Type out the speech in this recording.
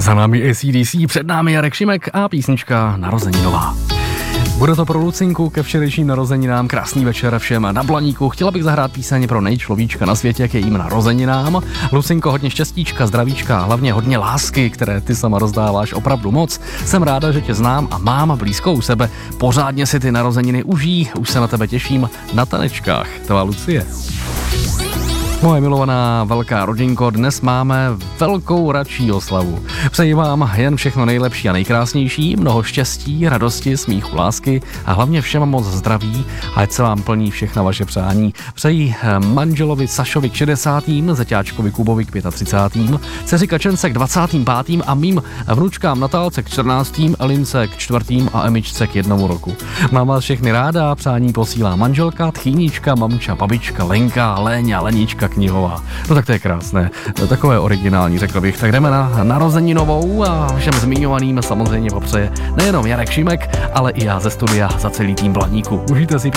Za námi AC/DC, před námi Jarek Šimek a písnička Narozeninová. Bude to pro Lucinku ke včerejším narozeninám. Krásný večer všem na Blaníku. Chtěla bych zahrát píseň pro nejčlovíčka na světě k jejím narozeninám. Lucinko, hodně štěstíčka, zdravíčka, hlavně hodně lásky, které ty sama rozdáváš opravdu moc. Jsem ráda, že tě znám a mám blízko u sebe. Pořádně si ty narozeniny užij, už se na tebe těším na tanečkách. Tvá Lucie. Moje milovaná velká rodinko, dnes máme velkou radší oslavu. Přeji vám jen všechno nejlepší a nejkrásnější, mnoho štěstí, radosti, smíchu, lásky a hlavně všem moc zdraví, ať se vám plní všechna vaše přání. Přeji manželovi Sašovi k 60., zeťáčkovi Kubovi k 35., dceři Kačence k 25. a mým vnučkám Natálce k 14., Elince k 4. a Emičce k 1 roku. Mám vás všechny ráda, přání posílá manželka, tchýnička, mamča, babička, Lenka, Léňa, Lenička Knihová. No tak to je krásné, takové originální, řekl bych. Tak jdeme na narozeninovou a všem zmiňovaným samozřejmě popřeje nejenom Jarek Šimek, ale i já ze studia za celý tým Blaníku. Užijte si